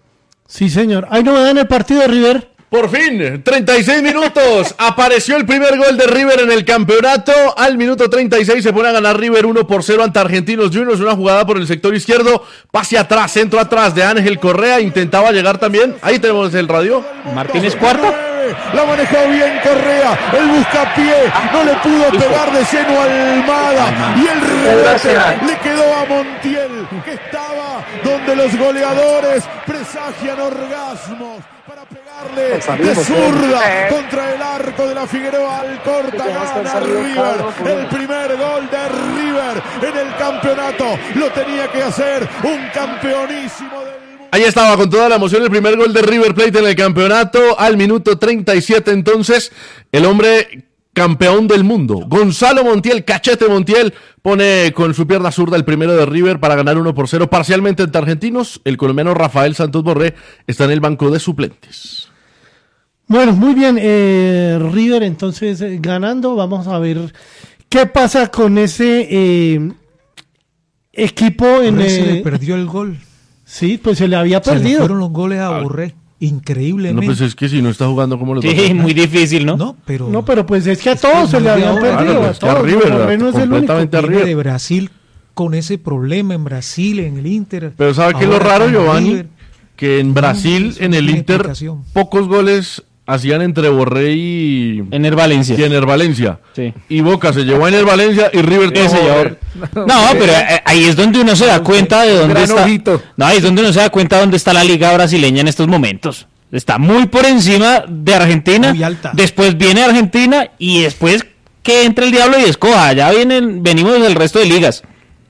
[SPEAKER 1] Sí, señor. ¿Hay novedad en el partido de River?
[SPEAKER 2] Por fin, 36 minutos, apareció el primer gol de River en el campeonato, al minuto 36 se pone a ganar River 1-0 ante Argentinos Juniors, una jugada por el sector izquierdo, pase atrás, centro atrás de Ángel Correa, intentaba llegar también, ahí tenemos el radio.
[SPEAKER 3] Martínez Cuarta.
[SPEAKER 7] La manejó bien Correa, el buscapié, no le pudo pegar de lleno a Almada y el rebote le quedó a Montiel, que estaba donde los goleadores presagian orgasmos para pegarle de zurda contra el arco de la Figueroa. Alcorta gana River, el primer gol de River en el campeonato, lo tenía que hacer un campeonísimo del...
[SPEAKER 2] Ahí estaba con toda la emoción el primer gol de River Plate en el campeonato, al minuto 37 entonces, el hombre campeón del mundo, Gonzalo Montiel, Cachete Montiel, pone con su pierna zurda el primero de River para ganar 1-0 parcialmente ante Argentinos. El colombiano Rafael Santos Borré está en el banco de suplentes.
[SPEAKER 1] Bueno, muy bien, River entonces ganando, vamos a ver qué pasa con ese equipo en...
[SPEAKER 5] Se le perdió el gol.
[SPEAKER 1] Sí, pues se le había perdido.
[SPEAKER 5] Se le fueron los goles a Borré, increíblemente.
[SPEAKER 2] No, pues es que si no está jugando, ¿cómo los va a hacer?
[SPEAKER 3] Sí, muy difícil, ¿no?
[SPEAKER 5] No,
[SPEAKER 1] pero pues es que a todos se le habían perdido.
[SPEAKER 2] Claro, es que a River,
[SPEAKER 1] no es el único.
[SPEAKER 5] Viene de Brasil con ese problema en Brasil, en el Inter.
[SPEAKER 2] Pero ¿sabe qué es lo raro, Giovanni? River, que en Brasil, en el Inter, pocos goles hacían entre Borré y
[SPEAKER 3] Ener Valencia.
[SPEAKER 2] Y Ener Valencia.
[SPEAKER 3] Sí.
[SPEAKER 2] Y Boca se llevó a Ener Valencia y River
[SPEAKER 3] se llevó. No, pero ahí es donde uno se da cuenta de dónde está. No, ahí es donde uno se da cuenta de dónde está la liga brasileña en estos momentos. Está muy por encima de Argentina.
[SPEAKER 5] Muy alta.
[SPEAKER 3] Después viene Argentina y después que entre el diablo y escoja. Ya venimos del resto de ligas.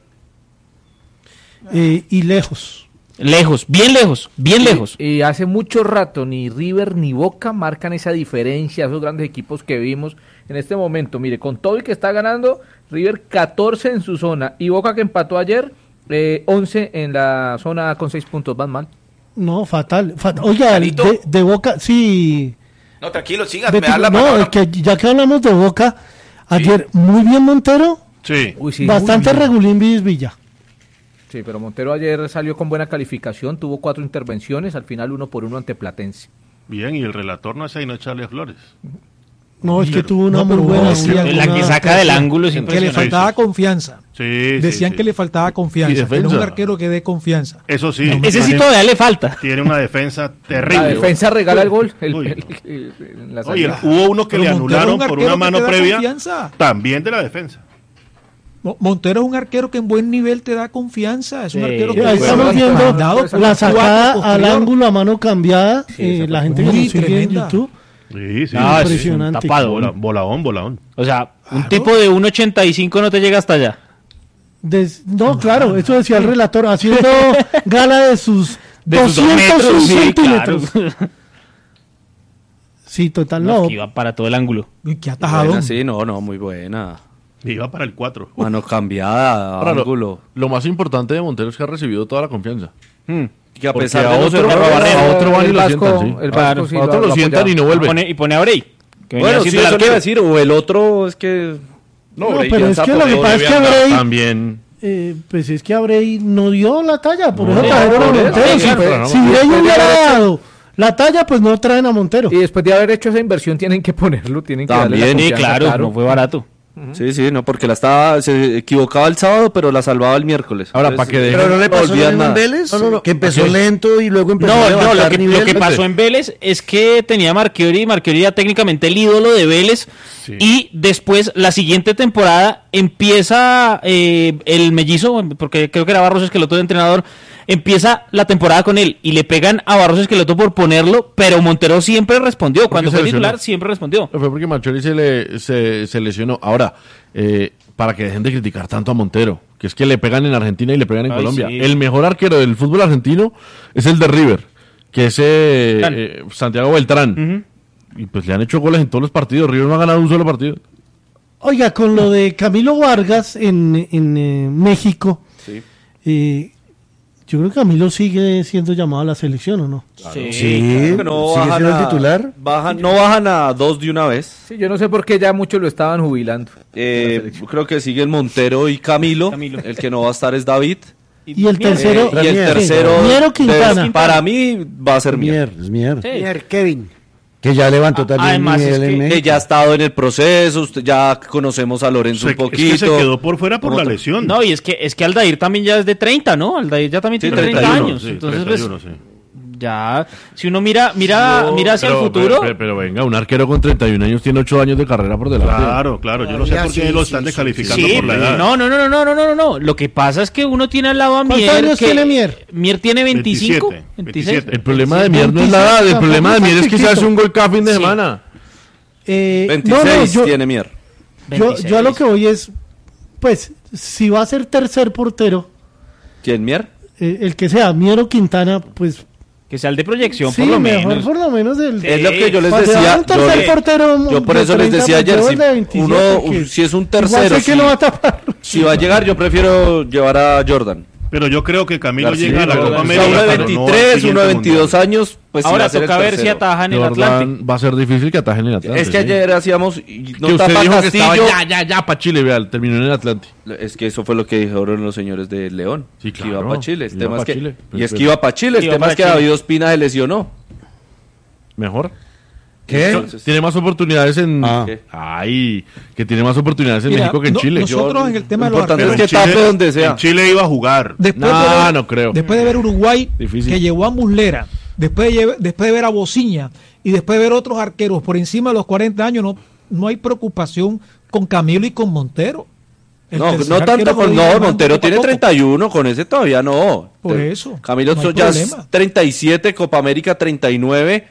[SPEAKER 1] Y lejos.
[SPEAKER 3] Lejos, bien lejos.
[SPEAKER 12] Y hace mucho rato ni River ni Boca marcan esa diferencia, esos grandes equipos que vimos en este momento. Mire, con todo el que está ganando, River 14 en su zona y Boca que empató ayer, 11 en la zona con 6 puntos, van mal.
[SPEAKER 1] No, fatal. Oiga, de Boca, sí.
[SPEAKER 12] No, tranquilo, sigas, me da la palabra.
[SPEAKER 1] No, es que ya que hablamos de Boca, ayer muy bien Montero,
[SPEAKER 2] sí.
[SPEAKER 12] Uy, sí,
[SPEAKER 1] bastante regulín Villa.
[SPEAKER 12] Sí, pero Montero ayer salió con buena calificación, tuvo 4 intervenciones, al final 1-1 ante Platense.
[SPEAKER 10] Bien, y el relator no es ahí, no echarle flores.
[SPEAKER 1] No, es que tuvo una muy buena.
[SPEAKER 3] La que saca del ángulo es impresionante.
[SPEAKER 5] Que le faltaba confianza.
[SPEAKER 10] Sí,
[SPEAKER 5] decían que le faltaba confianza, que no es un arquero que dé confianza.
[SPEAKER 10] Eso sí.
[SPEAKER 3] Ese sí todavía le falta.
[SPEAKER 10] Tiene una defensa terrible.
[SPEAKER 12] La defensa regala el gol.
[SPEAKER 10] Oye, hubo uno que le anularon por una mano previa. Confianza. También de la defensa.
[SPEAKER 5] Montero es un arquero que en buen nivel te da confianza. Es un arquero que...
[SPEAKER 1] Ahí estamos viendo la sacada al ángulo a mano cambiada. La gente que nos sigue en YouTube.
[SPEAKER 10] Sí, sí.
[SPEAKER 3] No, impresionante.
[SPEAKER 10] Tapado. Voladón.
[SPEAKER 3] O sea, un tipo de 1.85 no te llega hasta allá.
[SPEAKER 1] No, claro, eso decía el relator, haciendo gala de sus 200
[SPEAKER 3] metros,
[SPEAKER 1] centímetros. Claro. Sí, total, no.
[SPEAKER 3] Iba para todo el ángulo.
[SPEAKER 5] Qué atajado.
[SPEAKER 4] Sí, no, muy buena.
[SPEAKER 10] Iba para el 4.
[SPEAKER 4] Mano cambiada, ángulo.
[SPEAKER 2] Lo más importante de Montero es que ha recibido toda la confianza.
[SPEAKER 4] Que a pesar
[SPEAKER 2] de otro van y lo sientan, sí.
[SPEAKER 4] A
[SPEAKER 2] otro lo sientan y no vuelve.
[SPEAKER 3] Y pone a Brey.
[SPEAKER 4] Bueno, sí, eso le iba a decir, o el otro es que...
[SPEAKER 1] No, pero es que lo que pasa es que Brey...
[SPEAKER 2] También...
[SPEAKER 1] pues es que Brey no dio la talla, por eso trajeron a Montero. Si Brey hubiera dado la talla, pues no traen a Montero.
[SPEAKER 12] Y después de haber hecho esa inversión tienen que ponerlo, tienen que darle la confianza.
[SPEAKER 3] Claro, no fue barato.
[SPEAKER 4] Sí, no, porque se equivocaba el sábado, pero la salvaba el miércoles.
[SPEAKER 2] Ahora, para que dejen,
[SPEAKER 9] pero no le pasó en Vélez, que empezó lento y luego empezó a levantar nivel.
[SPEAKER 3] Lo que pasó en Vélez es que tenía Marchiori era técnicamente el ídolo de Vélez, sí. Y después, la siguiente temporada, empieza el mellizo, porque creo que era Barros Esqueloto de entrenador, empieza la temporada con él y le pegan a Barros Esqueloto por ponerlo, pero Montero siempre respondió. Cuando fue titular, siempre respondió.
[SPEAKER 2] Fue porque Marchiori se lesionó. Ahora, para que dejen de criticar tanto a Montero, que es que le pegan en Argentina y le pegan en Colombia. Sí. El mejor arquero del fútbol argentino es el de River, que es Santiago Beltrán. Y pues le han hecho goles en todos los partidos. River no ha ganado un solo partido.
[SPEAKER 1] Oiga, con lo de Camilo Vargas en México, sí. Yo creo que Camilo sigue siendo llamado a la selección, ¿o no?
[SPEAKER 4] Claro. Sí, claro. No ¿sigue siendo el titular? No bajan a 2 de una vez.
[SPEAKER 12] Sí, yo no sé por qué ya muchos lo estaban jubilando.
[SPEAKER 4] Creo que siguen Montero y Camilo. El que no va a estar es David.
[SPEAKER 1] Y el tercero,
[SPEAKER 4] Mier Quintana. Para mí va a ser Mier.
[SPEAKER 9] Mier Kevin. Que ya levantó también
[SPEAKER 4] que ya ha estado en el proceso, ya conocemos a Lorenzo un poquito.
[SPEAKER 10] Es que se quedó por fuera por la lesión.
[SPEAKER 3] No, y es que Aldair también ya es de 30, ¿no? Aldair ya también tiene 30 años. Entonces, 31, ya, si uno mira hacia el futuro.
[SPEAKER 2] Pero venga, un arquero con 31 años tiene 8 años de carrera por delante.
[SPEAKER 10] Claro, yo no sé por qué lo están descalificando por la edad.
[SPEAKER 3] No. Lo que pasa es que uno tiene al lado a Mier.
[SPEAKER 1] ¿Cuántos años tiene Mier?
[SPEAKER 3] Mier tiene 25.
[SPEAKER 2] 27. El problema de Mier no es la edad, el problema de Mier es que se hace un gol cada fin de semana.
[SPEAKER 4] 26 tiene Mier.
[SPEAKER 1] Yo a lo que voy es, pues, si va a ser tercer portero.
[SPEAKER 4] ¿Quién, Mier?
[SPEAKER 1] El que sea, Mier o Quintana, pues.
[SPEAKER 3] Que sea el de proyección, por lo menos.
[SPEAKER 1] Mejor por lo menos
[SPEAKER 4] es lo que yo les decía. Yo por eso les decía ayer, si es un tercero, si va a llegar, yo prefiero llevar a Jordan.
[SPEAKER 10] Pero yo creo que Camilo llega a la Copa América.
[SPEAKER 4] Uno de 23, uno de 22 años. Pues
[SPEAKER 3] ahora toca ver si ataja en el Atlántico.
[SPEAKER 2] Va a ser difícil que ataje en el Atlántico.
[SPEAKER 4] Es que ayer hacíamos.
[SPEAKER 2] No que usted dijo Castillo, que estaba ya para Chile, vea, terminó en el Atlántico.
[SPEAKER 4] Es que eso fue lo que dijeron los señores de León.
[SPEAKER 2] Sí, claro.
[SPEAKER 4] Que iba para Chile. Y es que iba para Chile. El tema es que David Ospina se lesionó.
[SPEAKER 2] Mejor. ¿Qué? Tiene más oportunidades en que tiene más oportunidades en México que en Chile.
[SPEAKER 5] Nosotros en el tema de los
[SPEAKER 4] arqueros, que tape donde sea.
[SPEAKER 10] En Chile iba a jugar.
[SPEAKER 2] No creo.
[SPEAKER 5] Después de ver Uruguay, que llevó a Muslera, después de ver a Bociña y después de ver otros arqueros por encima de los 40 años, no hay preocupación con Camilo y con Montero.
[SPEAKER 4] No tanto con Montero tiene 31, con ese todavía no.
[SPEAKER 5] Por eso.
[SPEAKER 4] Camilo ya es 37, Copa América 39.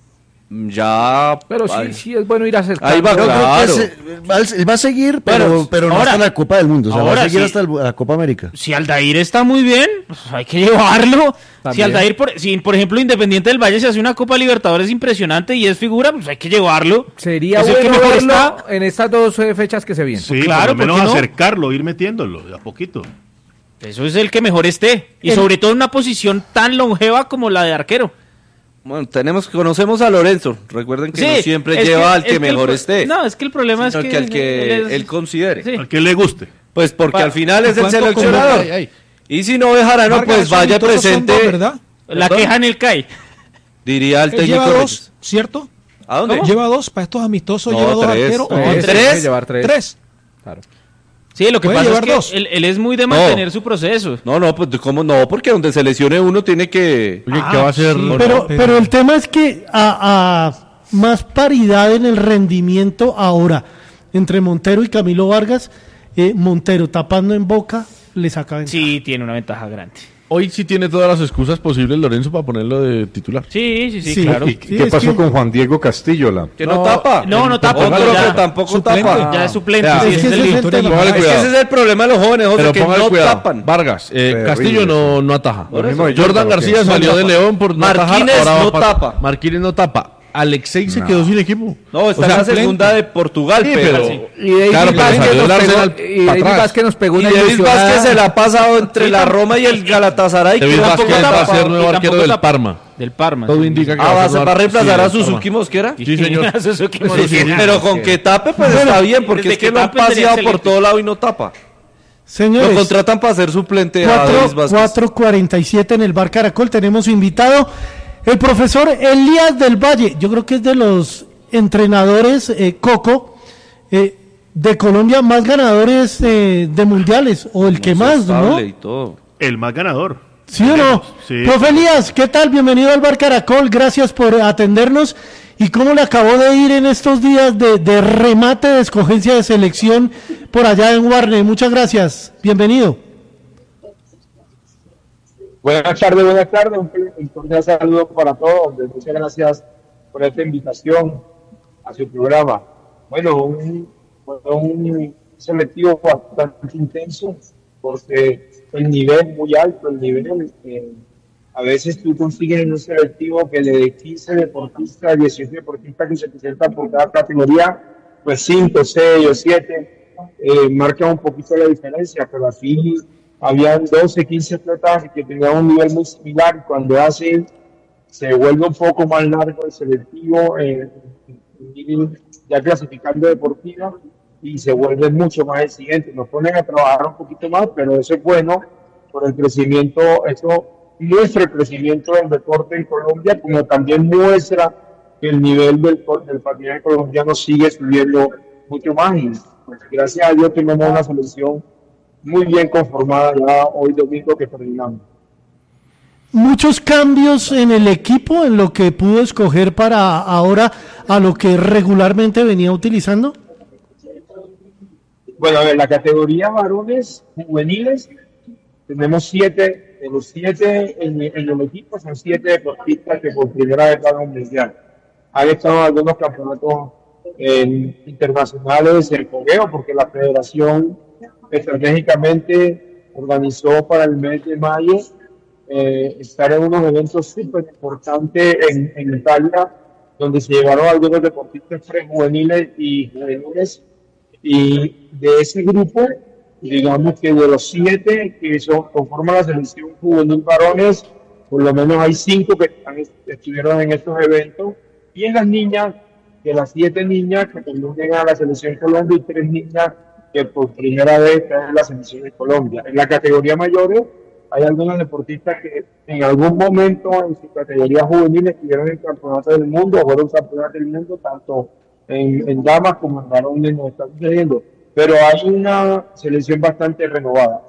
[SPEAKER 4] Ya,
[SPEAKER 6] pero sí es bueno ir a acercar.
[SPEAKER 4] Ahí va, claro.
[SPEAKER 9] Él va a seguir, pero no hasta la Copa del Mundo. O sea, va a seguir hasta la Copa América.
[SPEAKER 3] Si Aldair está muy bien, pues hay que llevarlo. También. Si Aldair, por ejemplo, Independiente del Valle se hace una Copa Libertadores impresionante y es figura, pues hay que llevarlo.
[SPEAKER 6] Sería bueno verlo en estas dos fechas que se vienen.
[SPEAKER 10] Sí, claro, por lo menos acercarlo, ir metiéndolo de a poquito.
[SPEAKER 3] Eso es el que mejor esté. Y sobre todo en una posición tan longeva como la de arquero.
[SPEAKER 4] Bueno, conocemos a Lorenzo. Recuerden que no siempre lleva al que mejor esté.
[SPEAKER 3] No, es que el problema es
[SPEAKER 4] que al que él considere.
[SPEAKER 10] Sí. Al que le guste.
[SPEAKER 4] Pues porque al final es el seleccionador. Y si no Bejarano, pues vaya presente.
[SPEAKER 5] ¿Verdad?
[SPEAKER 3] La queja en el CAI.
[SPEAKER 4] Diría el técnico.
[SPEAKER 5] Lleva 2, ¿cierto?
[SPEAKER 4] ¿A dónde?
[SPEAKER 5] Lleva 2 para estos amistosos. Lleva 2 arqueros.
[SPEAKER 4] ¿Tres?
[SPEAKER 5] Claro.
[SPEAKER 3] Sí, lo que pasa es que él es muy de mantener su proceso.
[SPEAKER 4] No, pues ¿cómo no? Porque donde se lesione uno tiene que...
[SPEAKER 2] Oye, ¿qué va a hacer?
[SPEAKER 1] Sí, pero el tema es que a más paridad en el rendimiento ahora entre Montero y Camilo Vargas, Montero tapando en Boca le saca ventaja.
[SPEAKER 3] Sí, tiene una ventaja grande.
[SPEAKER 2] Hoy sí tiene todas las excusas posibles Lorenzo para ponerlo de titular.
[SPEAKER 3] Sí, claro.
[SPEAKER 11] ¿Y qué pasó con Juan Diego Castillo?
[SPEAKER 4] Que no tapa.
[SPEAKER 3] No tapa.
[SPEAKER 4] Tampoco tapa.
[SPEAKER 3] Ya es suplente.
[SPEAKER 1] Es que ese
[SPEAKER 4] es el problema de los jóvenes, José, que no tapan.
[SPEAKER 2] Vargas, Castillo no ataja. Jordan García salió de León por no atajar.
[SPEAKER 4] Marquínez no tapa.
[SPEAKER 2] Marquínez no tapa. Alexei se quedó sin equipo.
[SPEAKER 4] No, está en la segunda de Portugal, pero...
[SPEAKER 6] Y David Vázquez nos pegó una
[SPEAKER 4] ilusión. Y David Vázquez se la ha pasado entre la Roma y el Galatasaray.
[SPEAKER 2] David Vázquez va a ser nuevo arquero del Parma.
[SPEAKER 3] Del Parma.
[SPEAKER 2] Todo indica que
[SPEAKER 4] va a reemplazar a Suzuki Mosquera.
[SPEAKER 2] Sí, señor.
[SPEAKER 4] Pero con que tape, pues está bien, porque es que lo han paseado por todo lado y no tapa.
[SPEAKER 1] Señores,
[SPEAKER 4] lo contratan para ser suplente a David Vázquez.
[SPEAKER 1] 4:47 en el Bar Caracol. Tenemos invitado el profesor Elías del Valle. Yo creo que es de los entrenadores Coco de Colombia más ganadores de mundiales, o el que más, ¿no?
[SPEAKER 4] Y todo.
[SPEAKER 10] El más ganador.
[SPEAKER 1] ¿Sí o no?
[SPEAKER 10] Sí.
[SPEAKER 1] Profe Elías, ¿qué tal? Bienvenido al Bar Caracol, gracias por atendernos. ¿Y cómo le acabó de ir en estos días de remate de escogencia de selección por allá en Warner? Muchas gracias, bienvenido.
[SPEAKER 15] Buenas tardes. Un cordial saludo para todos. Muchas gracias por esta invitación a su programa. Bueno, un selectivo bastante intenso, porque el nivel muy alto, a veces tú consigues en un selectivo que de 15 deportistas, 18 deportistas que se presentan por cada categoría, pues 5, 6 o 7 marcan un poquito la diferencia, pero así habían 12, 15 atletas que tenían un nivel muy similar, y cuando se vuelve un poco más largo el selectivo, ya clasificando deportiva, y se vuelve mucho más exigente. Nos ponen a trabajar un poquito más, pero eso es bueno, por el crecimiento, eso muestra el crecimiento del deporte en Colombia, como también muestra que el nivel del patinaje colombiano sigue subiendo mucho más. Y pues, gracias a Dios tenemos una selección muy bien conformada ya hoy domingo que terminamos.
[SPEAKER 1] Muchos cambios en el equipo, en lo que pudo escoger para ahora a lo que regularmente venía utilizando.
[SPEAKER 15] Bueno, a ver, la categoría varones juveniles, tenemos 7, de los 7 en el equipo, son 7 deportistas que por primera vez van a un mundial. Han estado en algunos campeonatos internacionales en fogueo, porque la federación estratégicamente organizó para el mes de mayo estar en unos eventos súper importantes en Italia, donde se llevaron algunos deportistas prejuveniles y juveniles, y de ese grupo, digamos que de los 7 que conforman la selección juvenil varones, por lo menos hay 5 que estuvieron en estos eventos, y en las niñas, de las 7 niñas que pertenecen a la selección Colombia, y 3 niñas que por primera vez están en la selección de Colombia. En la categoría mayores hay algunos deportistas que en algún momento en su categoría juvenil estuvieron en el campeonato del mundo, o fueron campeonatos del mundo, tanto en damas como en varones, nos está sucediendo. Pero hay una selección bastante renovada,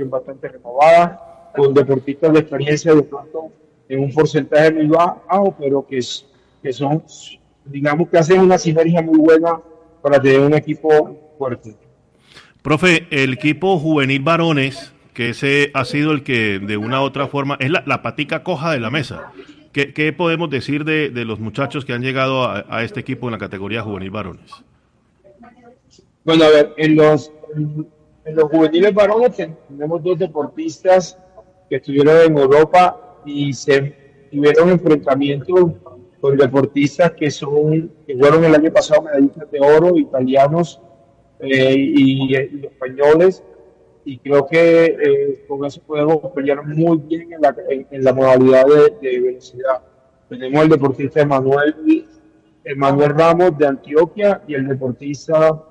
[SPEAKER 15] con deportistas de experiencia de pronto en un porcentaje muy bajo, pero que son, digamos que hacen una sinergia muy buena para tener un equipo fuerte.
[SPEAKER 10] Profe, el equipo juvenil varones, que ese ha sido el que de una u otra forma es la patica coja de la mesa. ¿Qué podemos decir de los muchachos que han llegado a este equipo en la categoría juvenil varones?
[SPEAKER 15] Bueno, a ver, en los juveniles varones tenemos 2 deportistas que estuvieron en Europa y se tuvieron enfrentamientos con deportistas que fueron el año pasado medallistas de oro, italianos y españoles, y creo que con eso podemos pelear muy bien en la modalidad de velocidad. Tenemos el deportista Emanuel Ramos de Antioquia y el deportista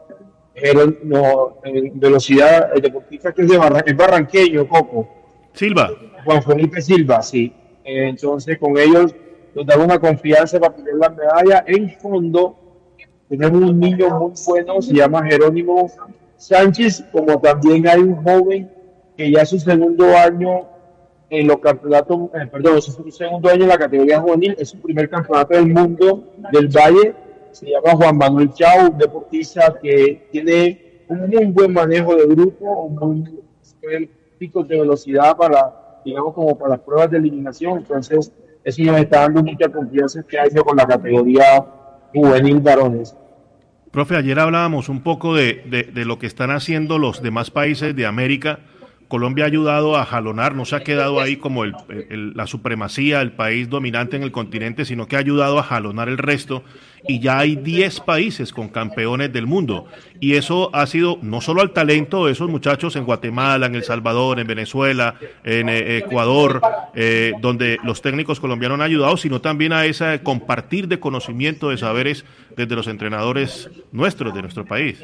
[SPEAKER 15] en velocidad, el deportista que es barranqueño, Coco.
[SPEAKER 10] Silva.
[SPEAKER 15] Juan Felipe Silva, sí. Entonces con ellos nos da una confianza para tener la medalla. En fondo tenemos un niño muy bueno, se llama Jerónimo Sánchez, como también hay un joven que ya es su segundo año en los campeonatos, su segundo año en la categoría juvenil, es su primer campeonato del mundo del Valle, se llama Juan Manuel Chao, un deportista que tiene un muy buen manejo de grupo, un buen pico de velocidad para las pruebas de eliminación. Entonces eso nos está dando mucha confianza este año con la categoría juvenil varones.
[SPEAKER 10] Profe, ayer hablábamos un poco de lo que están haciendo los demás países de América. Colombia ha ayudado a jalonar, no se ha quedado ahí como la supremacía, el país dominante en el continente, sino que ha ayudado a jalonar el resto, y ya hay 10 países con campeones del mundo, y eso ha sido no solo al talento de esos muchachos en Guatemala, en El Salvador, en Venezuela, en Ecuador, donde los técnicos colombianos han ayudado, sino también a ese compartir de conocimiento, de saberes desde los entrenadores nuestros, de nuestro país.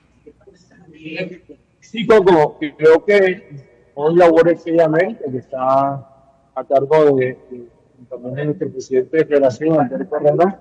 [SPEAKER 15] Sí, Coco, creo que hoy la URF América, que está a cargo también de nuestro presidente de federación, Andrés Correa,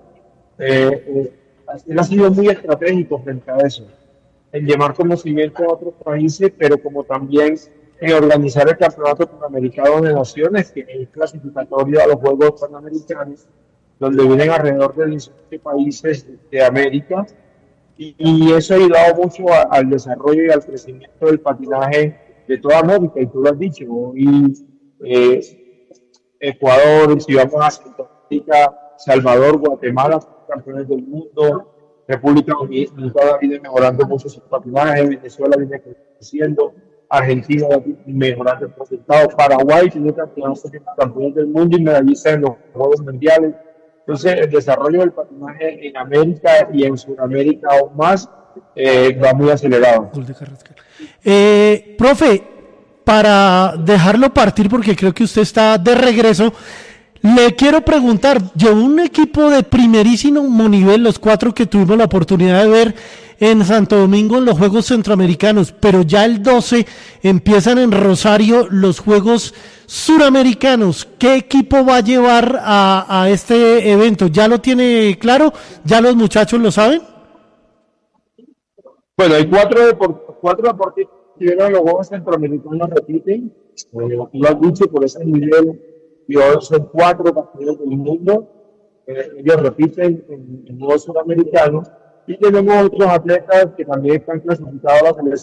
[SPEAKER 15] él ha sido muy estratégico frente a eso, en llevar conocimiento a otros países, pero como también en organizar el Campeonato Panamericano de Naciones, que es clasificatorio a los Juegos Panamericanos, donde vienen alrededor de 17 países de América. Y eso ha ayudado mucho al desarrollo y al crecimiento del patinaje de toda América, y tú lo has dicho. Hoy Ecuador, si vamos a Centroamérica, Salvador, Guatemala, campeones del mundo, República Dominicana viene mejorando mucho su patinaje, Venezuela viene creciendo, Argentina mejorando el resultado, Paraguay tiene campeones del mundo y medallistas en los Juegos Mundiales. Entonces, el desarrollo del patinaje en América y en Sudamérica aún más va muy acelerado.
[SPEAKER 1] Profe, para dejarlo partir, porque creo que usted está de regreso, le quiero preguntar, llevó un equipo de primerísimo nivel, los 4 que tuvimos la oportunidad de ver en Santo Domingo en los Juegos Centroamericanos, pero ya el 12 empiezan en Rosario los Juegos Suramericanos. ¿Qué equipo va a llevar a este evento? ¿Ya lo tiene claro? ¿Ya los muchachos lo saben?
[SPEAKER 15] Bueno, hay cuatro deportistas que vienen los Juegos Centroamericanos, repiten. Lo has dicho, por ese nivel, y hoy son 4 partidos del mundo. Ellos repiten en Juegos Sudamericanos. Y tenemos otros atletas que también están clasificados a la selección